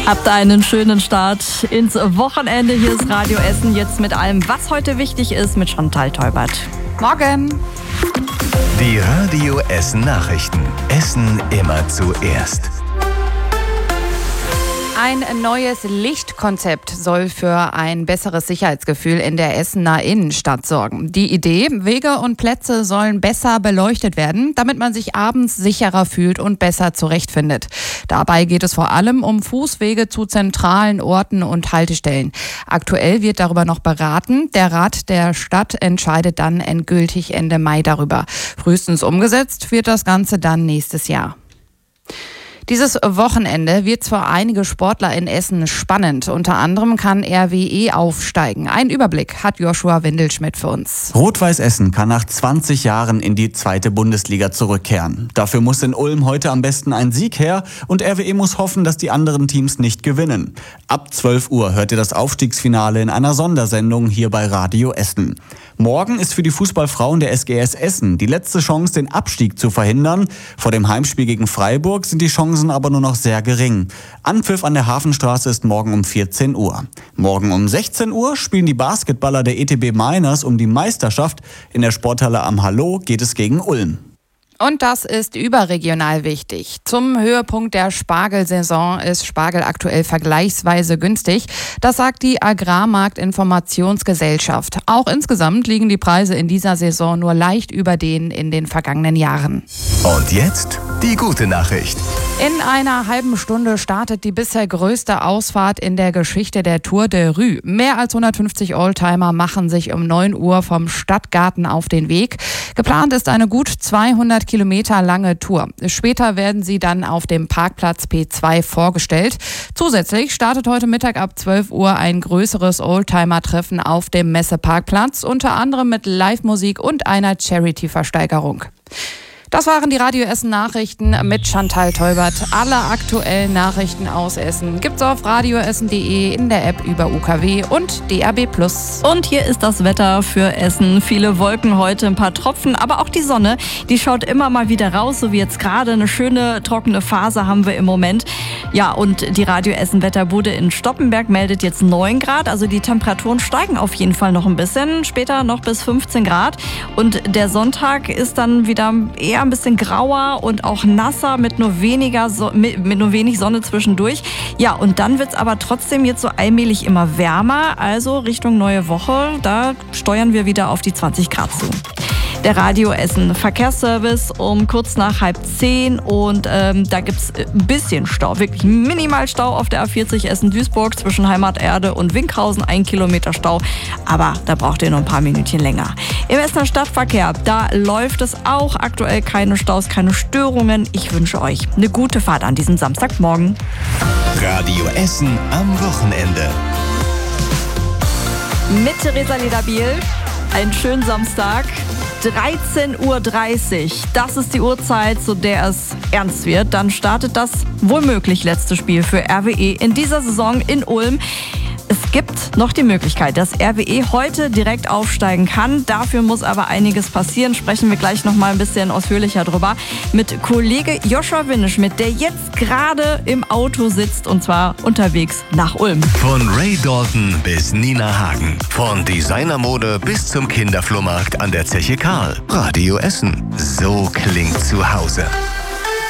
Habt einen schönen Start ins Wochenende. Hier ist Radio Essen jetzt mit allem, was heute wichtig ist, mit Chantal Teubert. Morgen. Die Radio Essen Nachrichten. Essen immer zuerst. Ein neues Lichtkonzept soll für ein besseres Sicherheitsgefühl in der Essener Innenstadt sorgen. Die Idee: Wege und Plätze sollen besser beleuchtet werden, damit man sich abends sicherer fühlt und besser zurechtfindet. Dabei geht es vor allem um Fußwege zu zentralen Orten und Haltestellen. Aktuell wird darüber noch beraten. Der Rat der Stadt entscheidet dann endgültig Ende Mai darüber. Frühestens umgesetzt wird das Ganze dann nächstes Jahr. Dieses Wochenende wird für einige Sportler in Essen spannend. Unter anderem kann RWE aufsteigen. Einen Überblick hat Joshua Windelschmidt für uns. Rot-Weiß Essen kann nach 20 Jahren in die 2. Bundesliga zurückkehren. Dafür muss in Ulm heute am besten ein Sieg her und RWE muss hoffen, dass die anderen Teams nicht gewinnen. Ab 12 Uhr hört ihr das Aufstiegsfinale in einer Sondersendung hier bei Radio Essen. Morgen ist für die Fußballfrauen der SGS Essen die letzte Chance, den Abstieg zu verhindern. Vor dem Heimspiel gegen Freiburg sind die Chancen aber nur noch sehr gering. Anpfiff an der Hafenstraße ist morgen um 14 Uhr. Morgen um 16 Uhr spielen die Basketballer der ETB Miners um die Meisterschaft. In der Sporthalle am Hallo geht es gegen Ulm. Und das ist überregional wichtig. Zum Höhepunkt der Spargelsaison ist Spargel aktuell vergleichsweise günstig. Das sagt die Agrarmarktinformationsgesellschaft. Auch insgesamt liegen die Preise in dieser Saison nur leicht über denen in den vergangenen Jahren. Und jetzt die gute Nachricht. In einer halben Stunde startet die bisher größte Ausfahrt in der Geschichte der Tour de Rue. Mehr als 150 Oldtimer machen sich um 9 Uhr vom Stadtgarten auf den Weg. Geplant ist eine gut 200 Kilometer lange Tour. Später werden sie dann auf dem Parkplatz P2 vorgestellt. Zusätzlich startet heute Mittag ab 12 Uhr ein größeres Oldtimer-Treffen auf dem Messeparkplatz, unter anderem mit Live-Musik und einer Charity-Versteigerung. Das waren die Radio Essen Nachrichten mit Chantal Teubert. Alle aktuellen Nachrichten aus Essen gibt's auf radioessen.de, in der App über UKW und DAB+. Und hier ist das Wetter für Essen. Viele Wolken heute, ein paar Tropfen, aber auch die Sonne, die schaut immer mal wieder raus, so wie jetzt gerade. Eine schöne trockene Phase haben wir im Moment. Ja, und die Radio Essen Wetterbude in Stoppenberg meldet jetzt 9 Grad. Also die Temperaturen steigen auf jeden Fall noch ein bisschen. Später noch bis 15 Grad. Und der Sonntag ist dann wieder eher ein bisschen grauer und auch nasser mit nur wenig Sonne zwischendurch. Ja, und dann wird es aber trotzdem jetzt so allmählich immer wärmer. Also Richtung neue Woche, da steuern wir wieder auf die 20 Grad zu. Der Radio Essen Verkehrsservice um kurz nach 9:30 und da gibt es ein bisschen Stau, wirklich minimal Stau auf der A40 Essen-Duisburg zwischen Heimaterde und Winkhausen, 1 Kilometer Stau, aber da braucht ihr noch ein paar Minütchen länger. Im Essener Stadtverkehr, da läuft es auch aktuell keine Staus, keine Störungen. Ich wünsche euch eine gute Fahrt an diesem Samstagmorgen. Radio Essen am Wochenende. Mit Theresa Lederbiel, einen schönen Samstag. 13:30 Uhr, das ist die Uhrzeit, zu der es ernst wird. Dann startet das womöglich letzte Spiel für RWE in dieser Saison in Ulm. Es gibt noch die Möglichkeit, dass RWE heute direkt aufsteigen kann. Dafür muss aber einiges passieren. Sprechen wir gleich noch mal ein bisschen ausführlicher drüber mit Kollege Joshua Windelschmidt, der jetzt gerade im Auto sitzt und zwar unterwegs nach Ulm. Von Ray Dalton bis Nina Hagen. Von Designermode bis zum Kinderflohmarkt an der Zeche Karl. Radio Essen. So klingt zu Hause.